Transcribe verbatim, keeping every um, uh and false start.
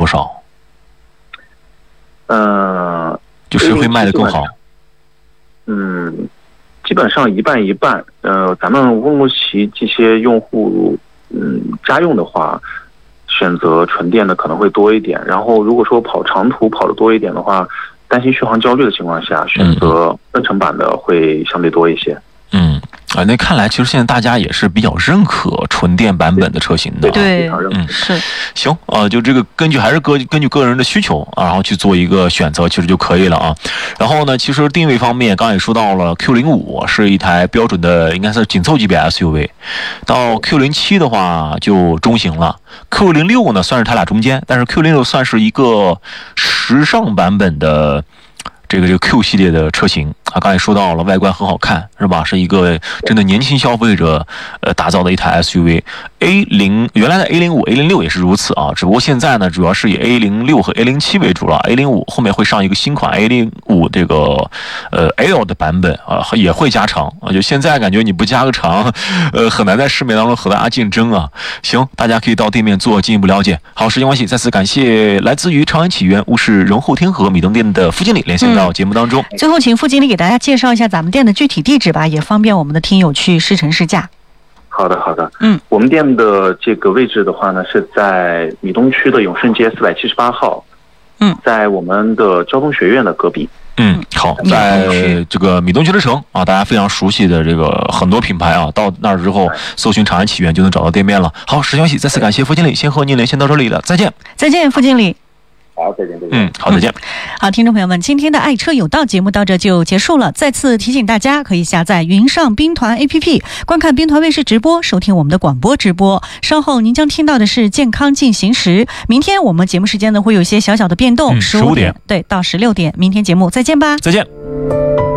少？ 嗯、呃， 就是会卖得更好。 嗯，基本上一半一半。呃，咱们乌鲁木齐这些用户，嗯，家用的话，选择纯电的可能会多一点。然后如果说跑长途跑得多一点的话，担心续航焦虑的情况下，选择增程版的会相对多一些。 嗯。啊，那看来其实现在大家也是比较认可纯电版本的车型的。 对， 嗯， 是。 行啊、呃，就这个根据还是根根据个人的需求啊，然后去做一个选择，其实就可以了啊。然后呢，其实定位方面，刚刚也说到了 Q 零五 是一台标准的，应该是紧凑级别 S U V， 到 Q 零七 的话就中型了 ，Q 零六 呢算是它俩中间，但是 Q 零六 算是一个时尚版本的。这个这个 Q 系列的车型啊，刚才说到了，外观很好看，是吧？是一个真的年轻消费者呃打造的一台 S U V。A 零原来的 A 零五、A 零六也是如此啊，只不过现在呢，主要是以 A 零六和 A 零七为主了。A 零五后面会上一个新款 A 零五这个呃 L 的版本啊，也会加长啊。就现在感觉你不加个长，呃，很难在市面当中和大家竞争啊。行，大家可以到店面做进一步了解。好，时间关系，再次感谢来自于长安启源乌市仁厚天河米东店的副经理连线到节目当中。 嗯、最后，请副经理给大家介绍一下咱们店的具体地址吧，也方便我们的听友去试乘试驾。 好的，好的。 嗯， 我们店的这个位置的话呢，是在米东区的永顺街四百七十八号。 嗯， 在我们的交通学院的隔壁。 嗯，好，在这个米东汽车城啊，大家非常熟悉的这个很多品牌啊，到那儿之后搜寻长安启源就能找到店面了。好，时间关系，再次感谢副经理，先和您连线到这里了，再见。 再见，副经理。 好，再见，再见。 嗯，好，再见、嗯。 好，听众朋友们，今天的爱车有道节目到这就结束了。再次提醒大家，可以下载云上兵团 A P P， 观看兵团卫视直播，收听我们的广播直播。稍后您将听到的是健康进行时。明天我们节目时间呢会有一些小小的变动， 十五、嗯、点对到十六点。明天节目再见吧， 再见。